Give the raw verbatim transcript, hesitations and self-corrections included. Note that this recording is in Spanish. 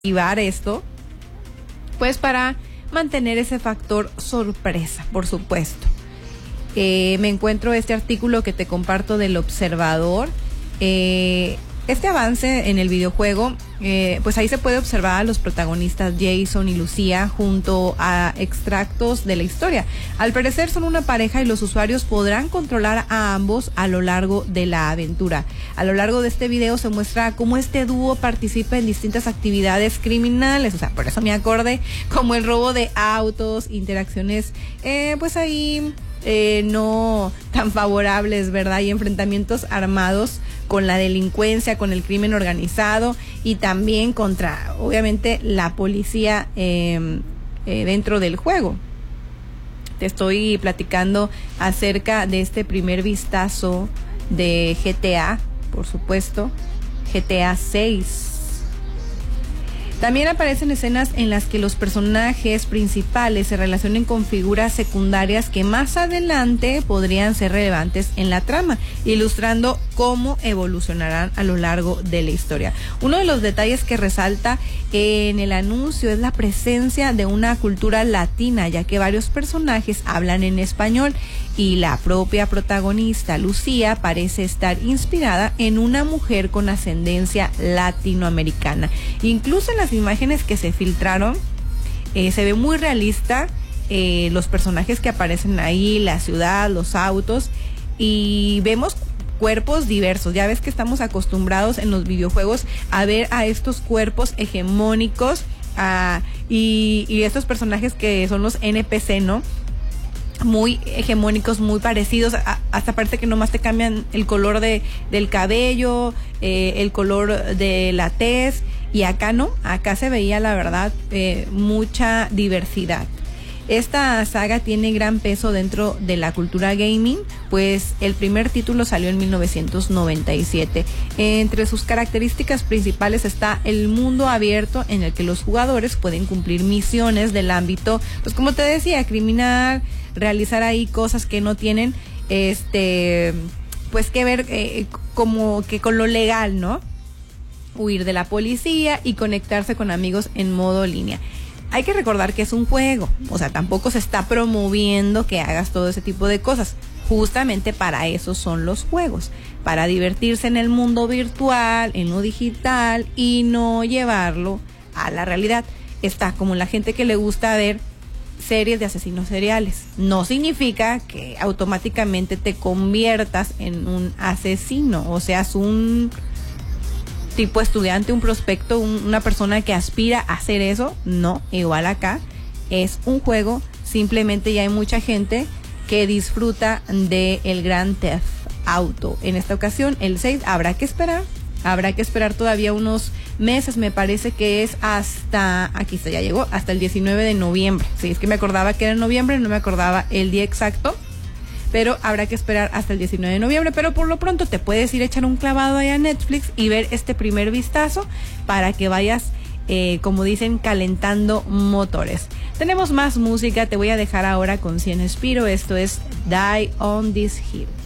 activar esto, pues para mantener ese factor sorpresa, por supuesto. Eh, me encuentro este artículo que te comparto del Observador. Eh, este avance en el videojuego, eh, pues ahí se puede observar a los protagonistas Jason y Lucía junto a extractos de la historia. Al parecer son una pareja y los usuarios podrán controlar a ambos a lo largo de la aventura. A lo largo de este video se muestra cómo este dúo participa en distintas actividades criminales, o sea, por eso me acordé, como el robo de autos, interacciones, eh, pues ahí eh, no tan favorables, ¿verdad? Y enfrentamientos armados con la delincuencia, con el crimen organizado y también contra, obviamente, la policía eh, eh, dentro del juego. Te estoy platicando acerca de este primer vistazo de G T A, por supuesto, G T A seis. También aparecen escenas en las que los personajes principales se relacionen con figuras secundarias que más adelante podrían ser relevantes en la trama, ilustrando cómo evolucionarán a lo largo de la historia. Uno de los detalles que resalta en el anuncio es la presencia de una cultura latina, ya que varios personajes hablan en español y la propia protagonista, Lucía, parece estar inspirada en una mujer con ascendencia latinoamericana. Incluso en las imágenes que se filtraron, eh, se ve muy realista eh, los personajes que aparecen ahí, la ciudad, los autos, y vemos cuerpos diversos. Ya ves que estamos acostumbrados en los videojuegos a ver a estos cuerpos hegemónicos a, y, y estos personajes que son los N P C, ¿no? Muy hegemónicos, muy parecidos, a, hasta parece que nomás te cambian el color de, del cabello, eh, el color de la tez, y acá no, acá se veía la verdad eh, mucha diversidad. Esta saga tiene gran peso dentro de la cultura gaming, pues el primer título salió en mil novecientos noventa y siete. Entre sus características principales está el mundo abierto en el que los jugadores pueden cumplir misiones del ámbito, pues como te decía, criminal, realizar ahí cosas que no tienen este pues que ver eh, como que con lo legal, ¿no? Huir de la policía y conectarse con amigos en modo línea. Hay que recordar que es un juego, o sea, tampoco se está promoviendo que hagas todo ese tipo de cosas. Justamente para eso son los juegos, para divertirse en el mundo virtual, en lo digital y no llevarlo a la realidad. Está como la gente que le gusta ver series de asesinos seriales. No significa que automáticamente te conviertas en un asesino, o seas un tipo estudiante, un prospecto, un, una persona que aspira a hacer eso. No, igual acá es un juego, simplemente ya hay mucha gente que disfruta de el Grand Theft Auto. En esta ocasión, el seis, habrá que esperar, habrá que esperar todavía unos meses, me parece que es hasta, aquí está, ya llegó, hasta el diecinueve de noviembre. Sí, es que me acordaba que era en noviembre, no me acordaba el día exacto, pero habrá que esperar hasta el diecinueve de noviembre, pero por lo pronto te puedes ir a echar un clavado ahí a Netflix y ver este primer vistazo para que vayas, eh, como dicen, calentando motores. Tenemos más música, te voy a dejar ahora con Cien Espiro, esto es Die on This Hill.